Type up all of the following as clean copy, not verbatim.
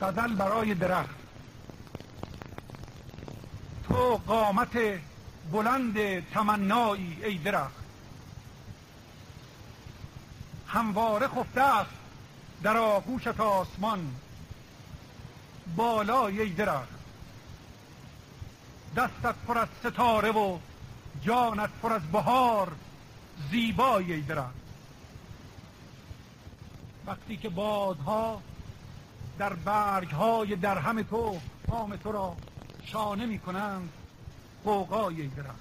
غزل برای درخت. تو قامت بلند تمنایی ای درخت، همواره خفته است در آغوشت آسمان بالای ای درخت. دستت پر از ستاره و جانت پر از بهار زیبای ای درخت. وقتی که بادها در برگهای درهم تو فام تو را شانه می کنند غوغای ای درخت.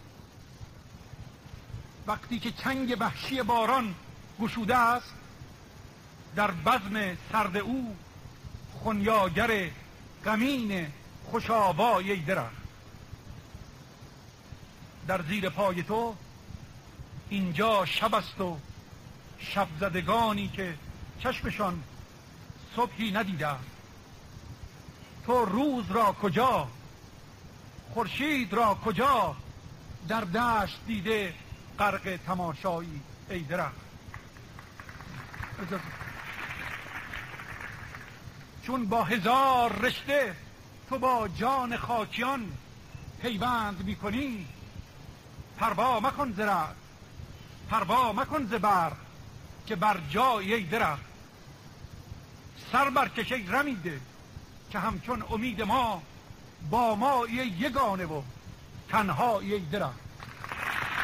وقتی که چنگ وحشی باران گشوده است در بزم سرد او خنیاگر غمین خوش‌آوای ای درخت. در زیر پای تو اینجا شب است و شب زدگانی که چشمشان صبحی ندیده است. تو روز را کجا، خورشید را کجا در دشت دیده غرق تماشایی ای درخت. چون با هزار رشته تو با جان خاکیان پیوند میکنی، پروا مکن ز رعد، پروا مکن ز برق که بر جای ای درخت. سر برکش ای رمیده که همچون امید ما با ما یگانه و تنها ای درخت.